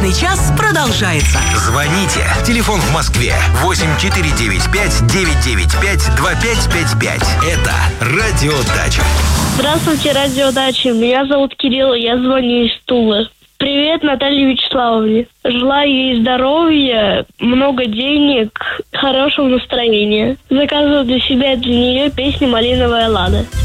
Музыкальный час продолжается. Звоните. Телефон в Москве 8495-995-2555. Это Радио Дача. Здравствуйте, Радио Дача. Меня зовут Кирилл, я звоню из Тулы. Привет, Наталье Вячеславовне. Желаю ей здоровья, много денег, хорошего настроения. Заказываю для себя и для нее песню «Малиновая лада».